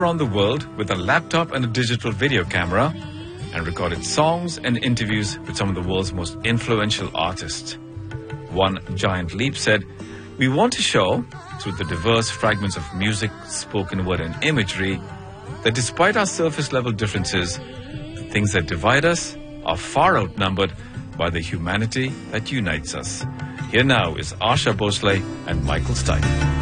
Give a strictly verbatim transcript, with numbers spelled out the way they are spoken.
around the world with a laptop and a digital video camera and recorded songs and interviews with some of the world's most influential artists. One Giant Leap said, "We want to show, through the diverse fragments of music, spoken word and imagery, that despite our surface-level differences, the things that divide us are far outnumbered by the humanity that unites us." Here now is Asha Bhosle and Michael Stipe.